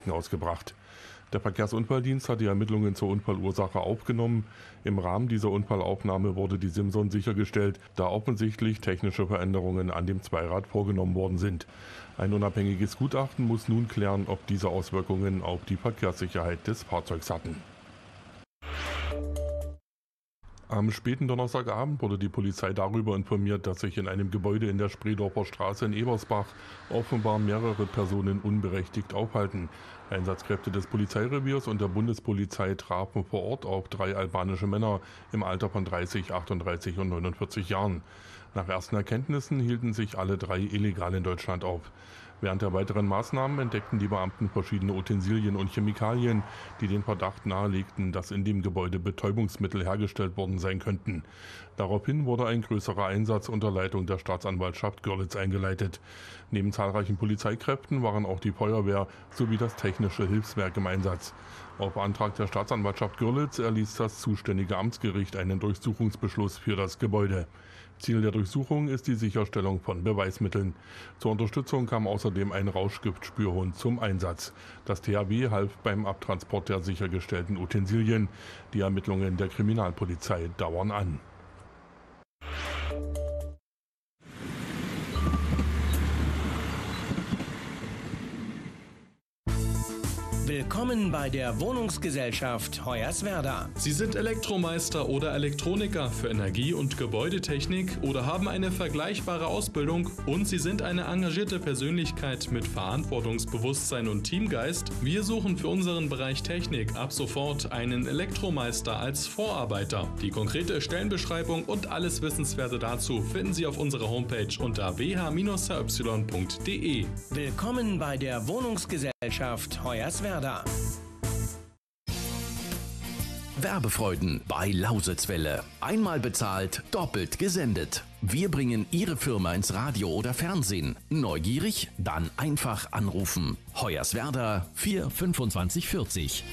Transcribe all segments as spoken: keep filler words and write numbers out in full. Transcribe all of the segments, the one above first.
ausgebracht. Der Verkehrsunfalldienst hat die Ermittlungen zur Unfallursache aufgenommen. Im Rahmen dieser Unfallaufnahme wurde die Simson sichergestellt, da offensichtlich technische Veränderungen an dem Zweirad vorgenommen worden sind. Ein unabhängiges Gutachten muss nun klären, ob diese Auswirkungen auf die Verkehrssicherheit des Fahrzeugs hatten. Am späten Donnerstagabend wurde die Polizei darüber informiert, dass sich in einem Gebäude in der Spreedorfer Straße in Ebersbach offenbar mehrere Personen unberechtigt aufhalten. Einsatzkräfte des Polizeireviers und der Bundespolizei trafen vor Ort auf drei albanische Männer im Alter von dreißig, achtunddreißig und neunundvierzig Jahren. Nach ersten Erkenntnissen hielten sich alle drei illegal in Deutschland auf. Während der weiteren Maßnahmen entdeckten die Beamten verschiedene Utensilien und Chemikalien, die den Verdacht nahelegten, dass in dem Gebäude Betäubungsmittel hergestellt worden sein könnten. Daraufhin wurde ein größerer Einsatz unter Leitung der Staatsanwaltschaft Görlitz eingeleitet. Neben zahlreichen Polizeikräften waren auch die Feuerwehr sowie das Technische Hilfswerk im Einsatz. Auf Antrag der Staatsanwaltschaft Görlitz erließ das zuständige Amtsgericht einen Durchsuchungsbeschluss für das Gebäude. Ziel der Durchsuchung ist die Sicherstellung von Beweismitteln. Zur Unterstützung kam außerdem ein Rauschgiftspürhund zum Einsatz. Das T H W half beim Abtransport der sichergestellten Utensilien. Die Ermittlungen der Kriminalpolizei dauern an. Willkommen bei der Wohnungsgesellschaft Hoyerswerda. Sie sind Elektromeister oder Elektroniker für Energie- und Gebäudetechnik oder haben eine vergleichbare Ausbildung und Sie sind eine engagierte Persönlichkeit mit Verantwortungsbewusstsein und Teamgeist. Wir suchen für unseren Bereich Technik ab sofort einen Elektromeister als Vorarbeiter. Die konkrete Stellenbeschreibung und alles Wissenswerte dazu finden Sie auf unserer Homepage unter w h Bindestrich h y punkt d e. Willkommen bei der Wohnungsgesellschaft Hoyerswerda. Werbefreuden bei Lausitzwelle. Einmal bezahlt, doppelt gesendet. Wir bringen Ihre Firma ins Radio oder Fernsehen. Neugierig? Dann einfach anrufen. Hoyerswerda vier fünfundzwanzig vierzig.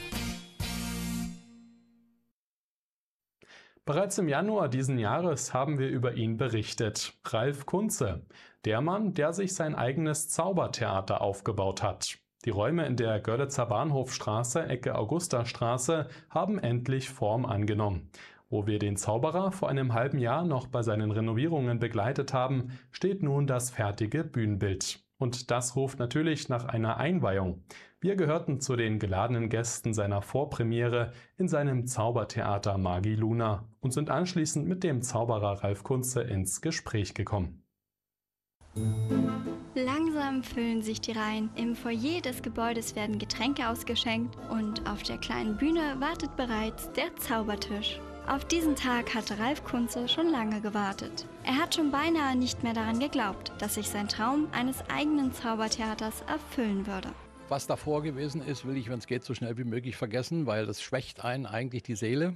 Bereits im Januar diesen Jahres haben wir über ihn berichtet. Ralf Kunze, der Mann, der sich sein eigenes Zaubertheater aufgebaut hat. Die Räume in der Görlitzer Bahnhofstraße, Ecke Augustastraße, haben endlich Form angenommen. Wo wir den Zauberer vor einem halben Jahr noch bei seinen Renovierungen begleitet haben, steht nun das fertige Bühnenbild. Und das ruft natürlich nach einer Einweihung. Wir gehörten zu den geladenen Gästen seiner Vorpremiere in seinem Zaubertheater Magi Luna und sind anschließend mit dem Zauberer Ralf Kunze ins Gespräch gekommen. Langsam füllen sich die Reihen. Im Foyer des Gebäudes werden Getränke ausgeschenkt und auf der kleinen Bühne wartet bereits der Zaubertisch. Auf diesen Tag hatte Ralf Kunze schon lange gewartet. Er hat schon beinahe nicht mehr daran geglaubt, dass sich sein Traum eines eigenen Zaubertheaters erfüllen würde. Was davor gewesen ist, will ich, wenn es geht, so schnell wie möglich vergessen, weil das schwächt einen eigentlich die Seele,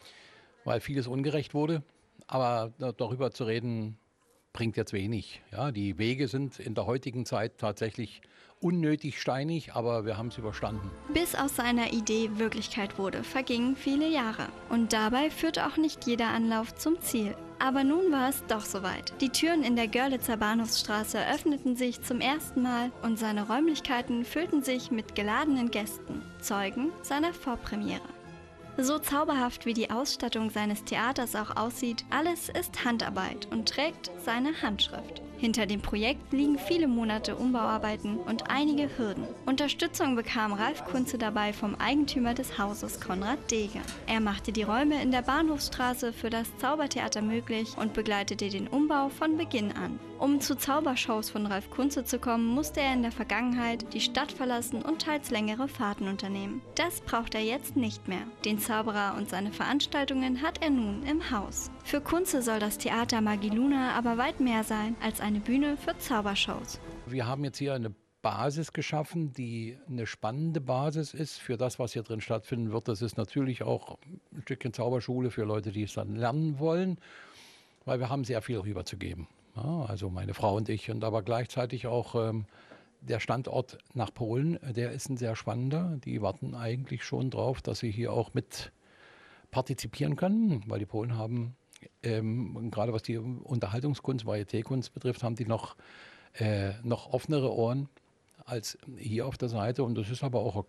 weil vieles ungerecht wurde. Aber darüber zu reden, bringt jetzt wenig. Ja, die Wege sind in der heutigen Zeit tatsächlich unnötig steinig, aber wir haben es überstanden. Bis aus seiner Idee Wirklichkeit wurde, vergingen viele Jahre. Und dabei führte auch nicht jeder Anlauf zum Ziel. Aber nun war es doch soweit. Die Türen in der Görlitzer Bahnhofsstraße öffneten sich zum ersten Mal und seine Räumlichkeiten füllten sich mit geladenen Gästen, Zeugen seiner Vorpremiere. So zauberhaft wie die Ausstattung seines Theaters auch aussieht, alles ist Handarbeit und trägt seine Handschrift. Hinter dem Projekt liegen viele Monate Umbauarbeiten und einige Hürden. Unterstützung bekam Ralf Kunze dabei vom Eigentümer des Hauses, Konrad Deger. Er machte die Räume in der Bahnhofsstraße für das Zaubertheater möglich und begleitete den Umbau von Beginn an. Um zu Zaubershows von Ralf Kunze zu kommen, musste er in der Vergangenheit die Stadt verlassen und teils längere Fahrten unternehmen. Das braucht er jetzt nicht mehr. Den Zauberer und seine Veranstaltungen hat er nun im Haus. Für Kunze soll das Theater Magi Luna aber weit mehr sein als eine Bühne für Zaubershows. Wir haben jetzt hier eine Basis geschaffen, die eine spannende Basis ist für das, was hier drin stattfinden wird. Das ist natürlich auch ein Stückchen Zauberschule für Leute, die es dann lernen wollen, weil wir haben sehr viel rüberzugeben. Ja, also meine Frau und ich, und aber gleichzeitig auch ähm, der Standort nach Polen, der ist ein sehr spannender. Die warten eigentlich schon drauf, dass sie hier auch mit partizipieren können, weil die Polen haben, ähm, gerade was die Unterhaltungskunst, Varietékunst betrifft, haben die noch, äh, noch offenere Ohren als hier auf der Seite und das ist aber auch okay.